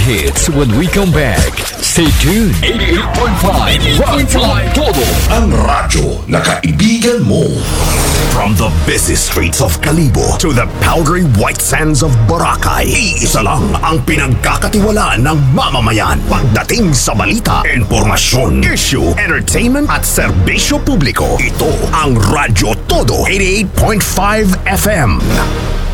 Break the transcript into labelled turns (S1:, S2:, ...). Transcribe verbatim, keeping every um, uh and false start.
S1: hits when we come back. Stay tuned. eighty-eight point five Rock Todo.
S2: Ang radyo na kaibigan mo.
S3: From the busy streets of Kalibo to the powdery white sands of Boracay, iisa lang ang pinagkakatiwalaan ng mamamayan pagdating sa balita, impormasyon, issue, entertainment at serbisyo publiko. Ito ang Radyo Todo eighty-eight point five F M.